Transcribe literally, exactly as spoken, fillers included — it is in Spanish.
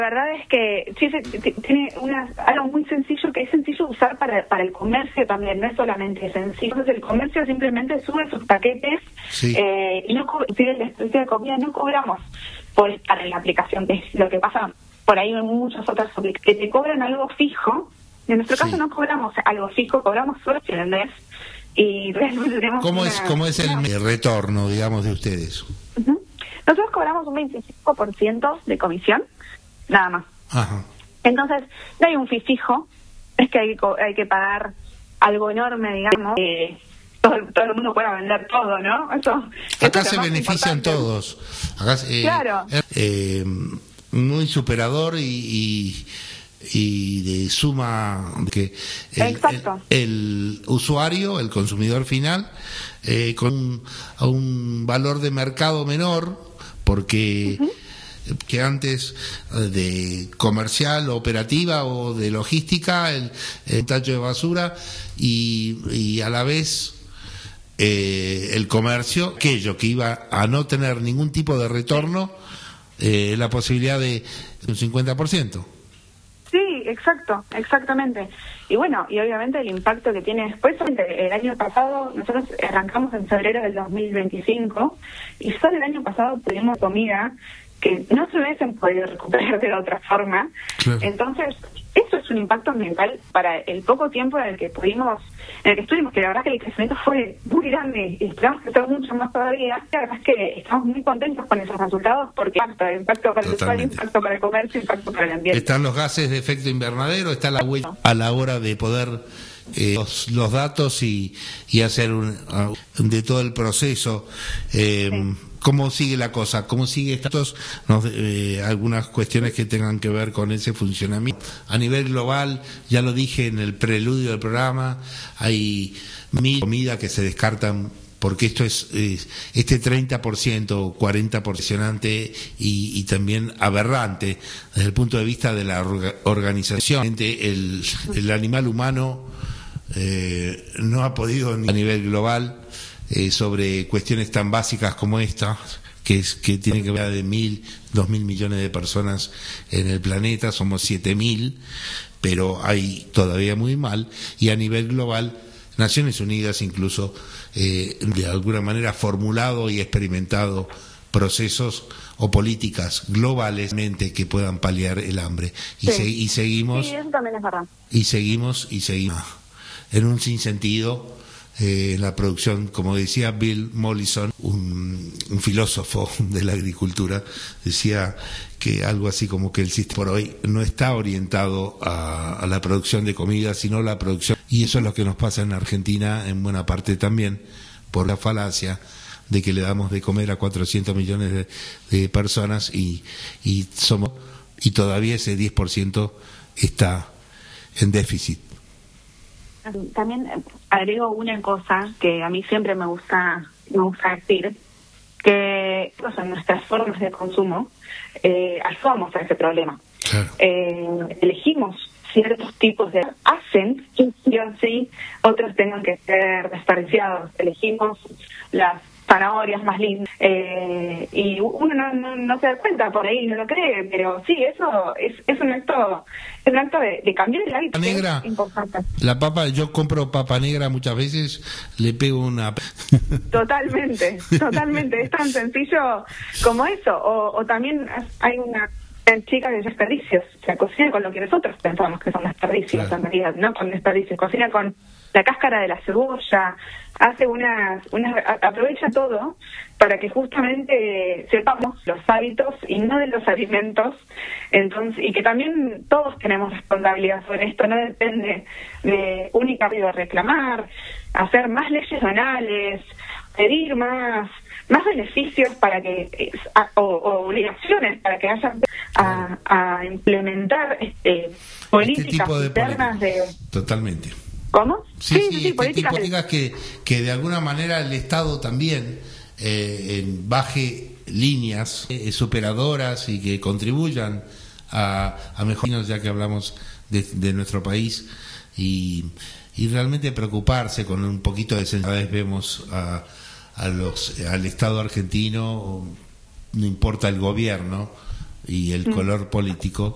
La verdad es que sí, sí, tiene una, algo muy sencillo que es sencillo usar para, para el comercio también, no es solamente sencillo. Entonces el comercio simplemente sube sus paquetes sí. eh, y no pide el desperdicio de comida, no cobramos por estar en la aplicación, que es lo que pasa por ahí en muchas otras aplicaciones, que te cobran algo fijo. En nuestro caso sí. no cobramos algo fijo, cobramos solo si vendés. Y realmente tenemos ¿Cómo una, es, cómo es el una... retorno, digamos, de ustedes? Uh-huh. Nosotros cobramos un veinticinco por ciento de comisión, nada más. Ajá. Entonces, no hay un fee fijo, es que hay, hay que pagar algo enorme, digamos, que todo, todo el mundo pueda vender todo, ¿no? Eso, Acá eso se benefician importante. Todos. Acá, eh, claro. Eh, muy superador y... y... y de suma que el, el, el usuario, el consumidor final, eh, con un, a un valor de mercado menor, porque uh-huh. que antes de comercial, operativa o de logística, el, el tacho de basura y, y a la vez eh, el comercio, aquello que iba a no tener ningún tipo de retorno, eh, la posibilidad de un cincuenta por ciento. Sí, exacto, exactamente. Y bueno, y obviamente el impacto que tiene después, el año pasado, nosotros arrancamos en febrero del dos mil veinticinco y solo el año pasado tuvimos comida que no se hubiesen podido recuperar de otra forma. Claro. Entonces, eso es un impacto ambiental para el poco tiempo en el que pudimos, en el que estuvimos, que la verdad que el crecimiento fue muy grande y esperamos crecer mucho más todavía. La verdad es que estamos muy contentos con esos resultados porque impacto, impacto para Totalmente. el usuario, impacto para el comercio, impacto para el ambiente. Están los gases de efecto invernadero, está la huella a la hora de poder eh, los, los datos y, y hacer un, de todo el proceso. Eh, sí. ¿Cómo sigue la cosa? ¿Cómo sigue estos no, eh, algunas cuestiones que tengan que ver con ese funcionamiento? A nivel global, ya lo dije en el preludio del programa, hay mil comidas que se descartan porque esto es, es este treinta por ciento o cuarenta por ciento y, y también aberrante desde el punto de vista de la orga, organización. El, el animal humano eh, no ha podido a nivel global Eh, sobre cuestiones tan básicas como esta, que es que tiene que ver de mil, dos mil millones de personas en el planeta, somos siete mil, pero hay todavía muy mal, y a nivel global, Naciones Unidas incluso, eh, de alguna manera formulado y experimentado procesos o políticas globalmente que puedan paliar el hambre. Y, sí. se, y seguimos, sí, eso también es verdad. y seguimos, y seguimos en un sinsentido. Eh, la producción, como decía Bill Mollison, un, un filósofo de la agricultura, decía que algo así como que el sistema por hoy no está orientado a, a la producción de comida, sino la producción, y eso es lo que nos pasa en Argentina en buena parte también, por la falacia de que le damos de comer a cuatrocientos millones de, de personas y, y somos y todavía ese diez por ciento está en déficit. También agrego una cosa que a mí siempre me gusta me gusta decir, que pues, en nuestras formas de consumo eh, ayudamos a ese problema. Claro. Eh, elegimos ciertos tipos de... hacen que sí o sí otros tengan que ser desperdiciados. Elegimos las zanahorias más lindas eh, y uno no, no, no se da cuenta por ahí, no lo cree, pero sí, eso es, es un acto es un acto de, de cambiar el hábito. Papa negra, importante. La papa, yo compro papa negra muchas veces, le pego una... Totalmente, totalmente, es tan sencillo como eso, o, o también hay una chica de desperdicios, o sea, cocina con lo que nosotros pensamos que son desperdicios, claro. En realidad, no con desperdicios, cocina con la cáscara de la cebolla, hace unas, unas, aprovecha todo para que justamente sepamos los hábitos y no de los alimentos, entonces, y que también todos tenemos responsabilidad sobre esto, no depende de únicamente de reclamar, hacer más leyes zonales, pedir más más beneficios para que o, o obligaciones para que haya a, a implementar este políticas este internas de, de totalmente. ¿Cómo? Sí, sí, sí, sí este políticas, tipo de... que que de alguna manera el Estado también eh, baje líneas eh, superadoras y que contribuyan a, a mejorar, ya que hablamos de, de nuestro país y, y realmente preocuparse con un poquito de sensibilidad. Vemos a a los al Estado argentino, no importa el gobierno y el mm. color político,